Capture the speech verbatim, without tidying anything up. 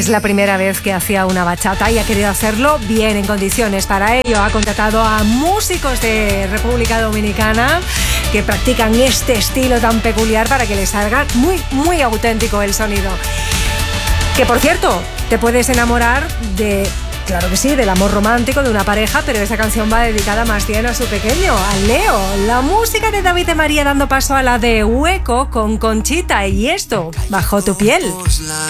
Es la primera vez que hacía una bachata y ha querido hacerlo bien, en condiciones. Para ello ha contratado a músicos de República Dominicana que practican este estilo tan peculiar para que les salga muy, muy auténtico el sonido. Que, por cierto, te puedes enamorar de... Claro que sí, del amor romántico de una pareja, pero esta canción va dedicada más bien a su pequeño, a Leo. La música de David de María dando paso a la de Hueco con Conchita y esto, Bajo tu piel. La